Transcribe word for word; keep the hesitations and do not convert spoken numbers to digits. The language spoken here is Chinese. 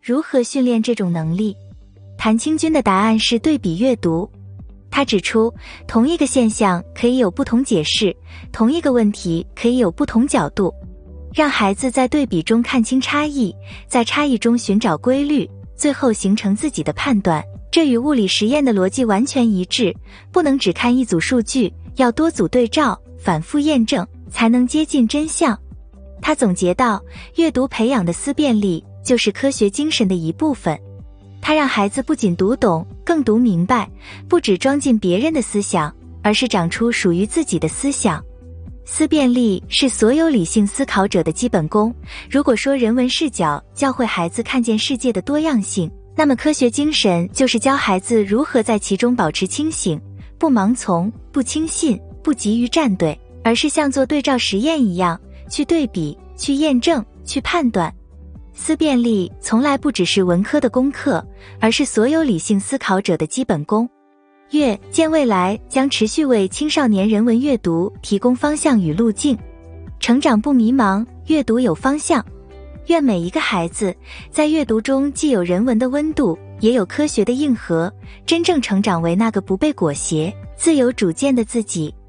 如何训练这种能力？谭清君的答案是对比阅读。他指出，同一个现象可以有不同解释，同一个问题可以有不同角度，让孩子在对比中看清差异，在差异中寻找规律，最后形成自己的判断。这与物理实验的逻辑完全一致，不能只看一组数据，要多组对照，反复验证，才能接近真相。他总结道，阅读培养的思辨力就是科学精神的一部分。他让孩子不仅读懂，更读明白，不只装进别人的思想，而是长出属于自己的思想。思辨力是所有理性思考者的基本功。如果说人文视角教会孩子看见世界的多样性，那么科学精神就是教孩子如何在其中保持清醒，不盲从，不轻信，不急于站队，而是像做对照实验一样，去对比，去验证，去判断。思辨力从来不只是文科的功课，而是所有理性思考者的基本功。阅见未来将持续为青少年人文阅读提供方向与路径，成长不迷茫，阅读有方向。愿每一个孩子在阅读中既有人文的温度，也有科学的硬核，真正成长为那个不被裹挟、自由主见的自己。